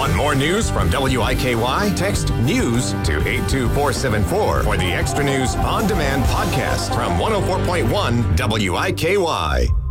Want more news from WIKY? Text news to 82474 for the Extra News On Demand podcast from 104.1 WIKY.